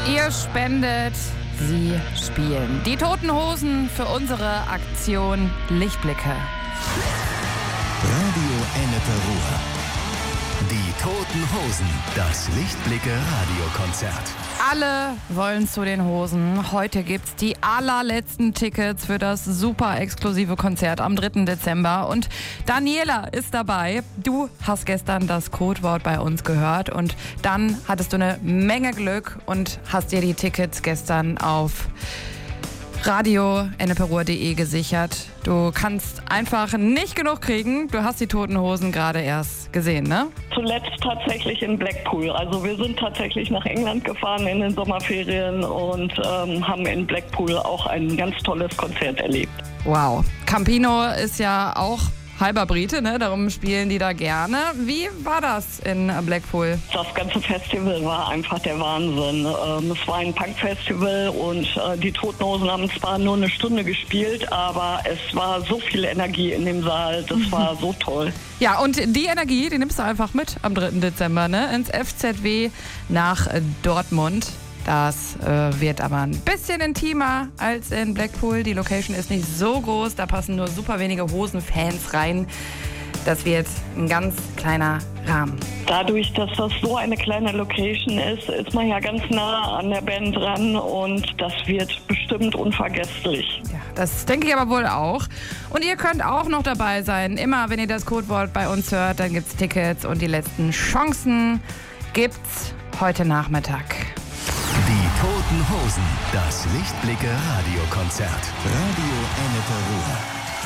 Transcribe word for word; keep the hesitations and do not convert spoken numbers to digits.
Ihr spendet, sie spielen. Die Toten Hosen für unsere Aktion Lichtblicke. Radio Ennepe-Ruhr. Die Toten Hosen, das Lichtblicke-Radiokonzert. Alle wollen zu den Hosen. Heute gibt's die allerletzten Tickets für das super exklusive Konzert am dritten Dezember. Und Daniela ist dabei. Du hast gestern das Codewort bei uns gehört und dann hattest du eine Menge Glück und hast dir die Tickets gestern auf radio enneperuhr punkt de gesichert. Du kannst einfach nicht genug kriegen. Du hast die Toten Hosen gerade erst gesehen, ne? Zuletzt tatsächlich in Blackpool. Also wir sind tatsächlich nach England gefahren in den Sommerferien und ähm, haben in Blackpool auch ein ganz tolles Konzert erlebt. Wow. Campino ist ja auch halber Brite, ne? Darum spielen die da gerne. Wie war das in Blackpool? Das ganze Festival war einfach der Wahnsinn. Ähm, es war ein Punk-Festival und äh, die Toten Hosen haben zwar nur eine Stunde gespielt, aber es war so viel Energie in dem Saal. Das war so toll. Ja, und die Energie, die nimmst du einfach mit am dritten Dezember, ne? Ins F Z W nach Dortmund. Das äh, wird aber ein bisschen intimer als in Blackpool. Die Location ist nicht so groß, da passen nur super wenige Hosenfans rein. Das wird ein ganz kleiner Rahmen. Dadurch, dass das so eine kleine Location ist, ist man ja ganz nah an der Band dran und das wird bestimmt unvergesslich. Ja, das denke ich aber wohl auch. Und ihr könnt auch noch dabei sein. Immer, wenn ihr das Codewort bei uns hört, dann gibt's Tickets und die letzten Chancen gibt's heute Nachmittag. Die Toten Hosen, das Lichtblicke-Radiokonzert. Radio Ennepe-Ruhr.